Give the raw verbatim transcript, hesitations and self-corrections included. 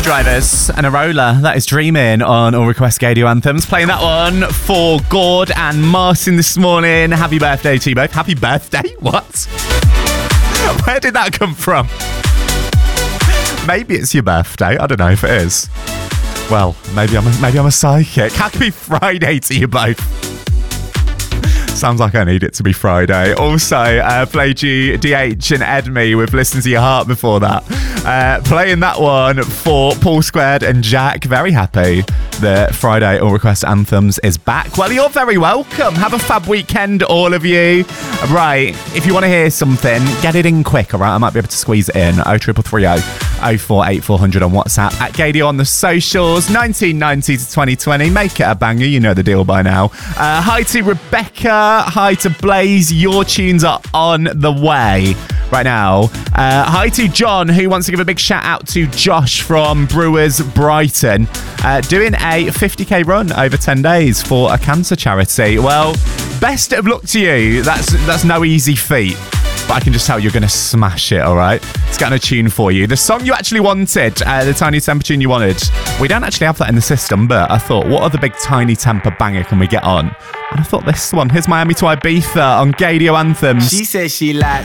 Drivers and Arola. That is Dreaming on All Request Gadio Anthems. Playing that one for Gord and Martin this morning. Happy birthday to you both. Happy birthday? What? Where did that come from? Maybe it's your birthday. I don't know if it is. Well, maybe I'm a, maybe I'm a psychic. Happy Friday to you both. Sounds like I need it to be Friday. Also, uh, played you D H and Edme with Listen to Your Heart before that. Uh, playing that one for Paul Squared and Jack. Very happy that Friday All Request Anthems is back. Well, you're very welcome. Have a fab weekend, all of you. Right, if you want to hear something, get it in quick, all right? I might be able to squeeze it in. oh three three three oh oh four eight four hundred on WhatsApp. At Gadio on the socials. nineteen ninety to twenty twenty. Make it a banger. You know the deal by now. Uh, hi to Rebecca. Hi to Blaze. Your tunes are on the way right now. Uh, hi to John, who wants to give a big shout out to Josh from Brewers Brighton, uh, doing a fifty k run over ten days for a cancer charity. Well, best of luck to you. That's that's no easy feat, but I can just tell you're going to smash it, all right? It's got a tune for you. The song you actually wanted, uh, the Tiny Temper tune you wanted, we don't actually have that in the system, but I thought, what other big Tiny Temper banger can we get on? And I thought this one. Here's Miami to Ibiza on Gadio Anthems. She says she like